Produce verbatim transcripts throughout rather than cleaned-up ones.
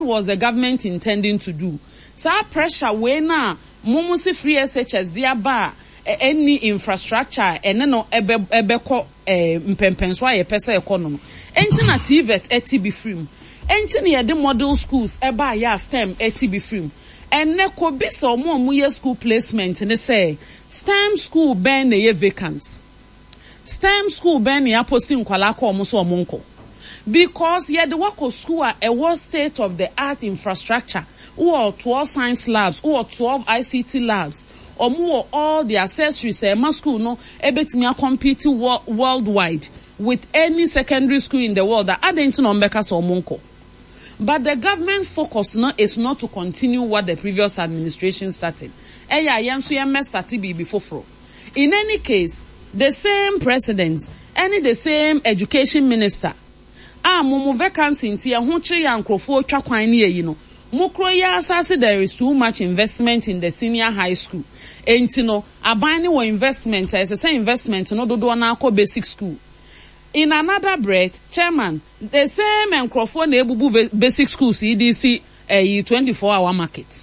was the government intending to do? So pressure when na mumusi free S H S diaba any infrastructure and no ebe ebe ko mpempenso aye pese economy. Enti na T V E T eti be free. Enti na the model schools eba ya STEM eti be free. And ne ko bi so mo mo ye school placement ne say STEM school ben na ye vacant. STEM school ben ya posting kwala ko mo so omonko. Because ye the work of school a was state of the art infrastructure. Or twelve science labs, or twelve I C T labs, or more all the accessories. A uh, school no ebetimi competing wo worldwide with any secondary school in the world that adding on Becca's or Monko. But the government focus no is not to continue what the previous administration started. Eya yamsu yame started before. In any case, the same president, any the same education minister. Ah, mumu vacancy nti ya hunche ya nkrofo twa kwan ne yi no. Mukroya asase there is too much investment in the senior high school. Enti no abani wo investment as a say investment no do do na akọ basic school. In another breath, chairman, the same nkrofo na ebubu basic schools E D C a twenty-four hour market.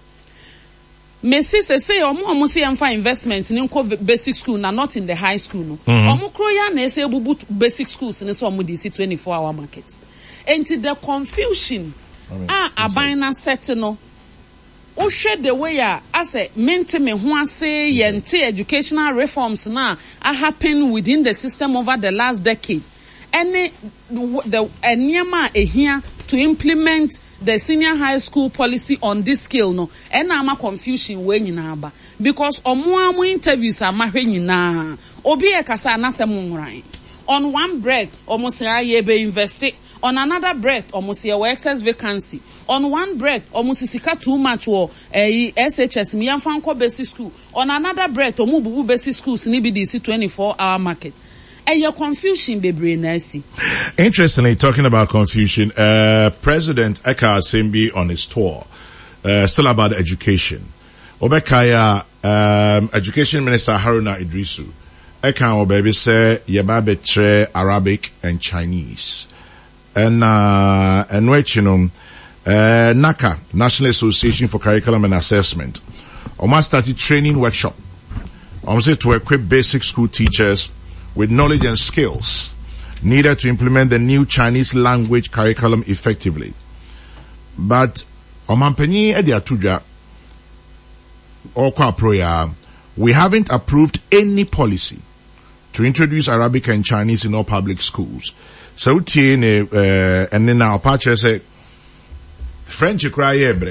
Messi say say omo omo say emfa investment in nko basic school na not in the high school no. Omo kroya na say ebubu basic schools in so omo D C twenty-four hour market. Enti the confusion ah abina set no o hwe the way a ase mente me ho ase yente educational reforms na a happen within the system over the last decade any the eniema ehia to implement the senior high school policy on this scale no and ama confusion we nyina aba because omo amu interviews ama hwe nyina obi e kasa na se munran on one break omo say aye be invest. On another breath, almost a excess vacancy. On one breath, almost sika too much or a S H S Mianfanko basic school. On another breath, omubu basic schools ni B D C twenty-four hour market. And your confusion be brain nasi. Interestingly, talking about confusion, uh, President Eka Asembi on his tour, uh, still about education. Obekaya, um, Education Minister Haruna Idrisu, Eka Obebi say Yababe tre Arabic and Chinese. And, uh, and which, you know, uh, NACA, National Association for Curriculum and Assessment, almost started training workshop, almost to equip basic school teachers with knowledge and skills needed to implement the new Chinese language curriculum effectively. But, Omampeni Edia Tuja, Okwa Proya, we haven't approved any policy to introduce Arabic and Chinese in all public schools. So tie ne uh, and then now patch say French cry ebre.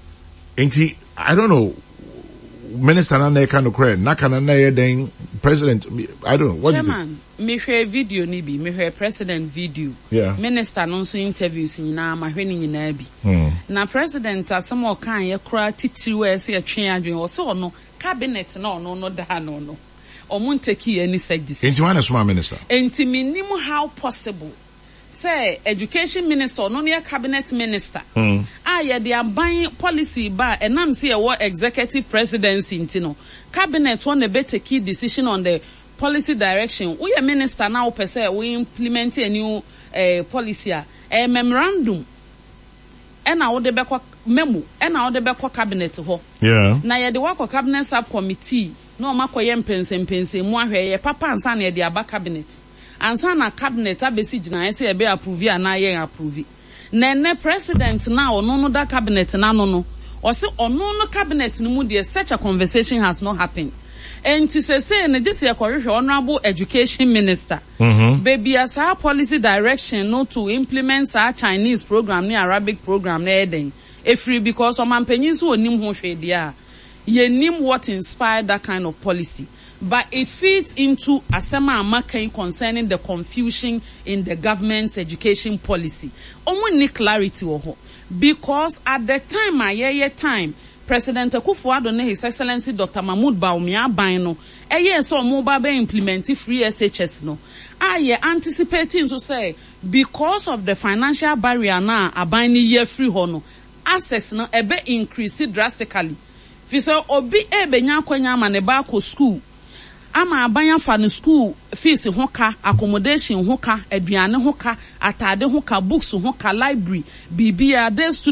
Enti I don't know minister na na kind of cry na kana na then president I don't know what Chairman, me share video ni bi me share president video. Yeah. Minister no so interviews nyina ma hwe ni nyina bi. Mm. Na president asemo kan ye kura titiri we se atwe adwen wo so no cabinet na no no da no no. Omun take any such decision. Enti wana suma minister. Enti minimum how possible. Say education minister no near cabinet minister. Mm. Ah yeah they are buying policy ba and I'm say what executive presidency intino. Cabinet one better key decision on the policy direction. We a minister now per se we implement a new uh, policy a uh, memorandum. And I would be memo and I would be cabinet ho. Yeah. Na ye the work of cabinet subcommittee. No makoye mpense mpense mu ahwe ye papa ansa na ye de aba cabinet ansa na cabinet abesi gina ye se ye be approve ana ye approve na ne president na ono no da cabinet na no no o se ono no cabinet no mu de such a conversation has not happened enti se se ne just ye korehwe honorable education minister mhm baby as our policy direction no to implement our Chinese program ni Arabic program na eden e free because o mampanyin so onim ho hwe dia ye name what inspired that kind of policy, but it feeds into asema amakan concerning the confusion in the government's education policy. Omo ni clarity wo because at the time ayeye time President Akufo-Addo ne His Excellency Doctor Mahmoud Bawumia ban no eye so omo ba be implement free S H S no aye anticipating to say because of the financial barrier na aban ni year free ho no access no ebe increase drastically. Fisa obi ebenya akwanya ama ne ba ko school ama abanya fa no school fees ho ka accommodation ho ka aduane ho ka atade ho ka books ho ka library bibia